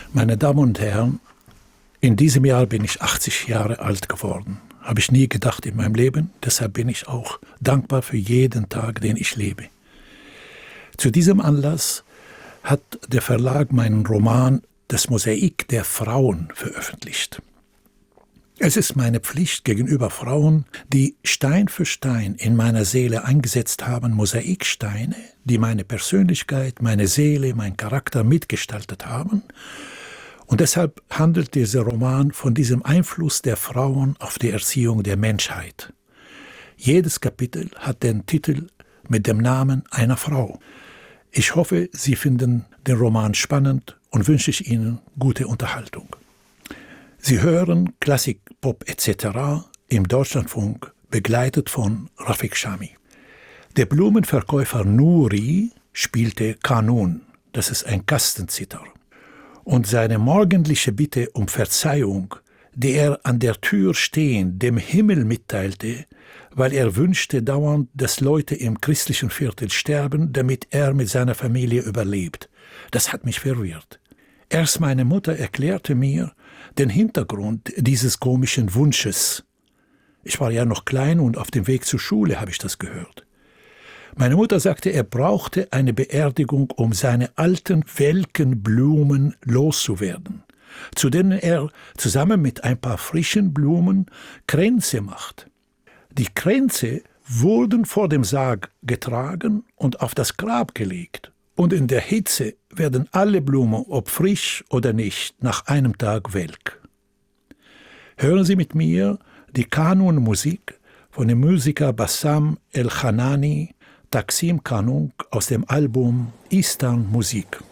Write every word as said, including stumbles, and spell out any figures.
Meine Damen und Herren, in diesem Jahr bin ich achtzig Jahre alt geworden. Habe ich nie gedacht in meinem Leben. Deshalb bin ich auch dankbar für jeden Tag, den ich lebe. Zu diesem Anlass hat der Verlag meinen Roman »Das Mosaik der Frauen« veröffentlicht. Es ist meine Pflicht gegenüber Frauen, die Stein für Stein in meiner Seele eingesetzt haben, Mosaiksteine, die meine Persönlichkeit, meine Seele, mein Charakter mitgestaltet haben. Und deshalb handelt dieser Roman von diesem Einfluss der Frauen auf die Erziehung der Menschheit. Jedes Kapitel hat den Titel mit dem Namen einer Frau. Ich hoffe, Sie finden den Roman spannend und wünsche ich Ihnen gute Unterhaltung. Sie hören Klassik, Pop et cetera im Deutschlandfunk, begleitet von Rafik Shami. Der Blumenverkäufer Nuri spielte Kanun, das ist ein Kastenzither. Und seine morgendliche Bitte um Verzeihung, die er an der Tür stehend dem Himmel mitteilte, weil er wünschte dauernd, dass Leute im christlichen Viertel sterben, damit er mit seiner Familie überlebt. Das hat mich verwirrt. Erst meine Mutter erklärte mir den Hintergrund dieses komischen Wunsches. Ich war ja noch klein und auf dem Weg zur Schule habe ich das gehört. Meine Mutter sagte, er brauchte eine Beerdigung, um seine alten, welken Blumen loszuwerden, zu denen er zusammen mit ein paar frischen Blumen Kränze macht. Die Kränze wurden vor dem Sarg getragen und auf das Grab gelegt. Und in der Hitze werden alle Blumen, ob frisch oder nicht, nach einem Tag welk. Hören Sie mit mir die Kanun-Musik von dem Musiker Bassam El-Khanani, Taksim Kanun aus dem Album Eastern Musik.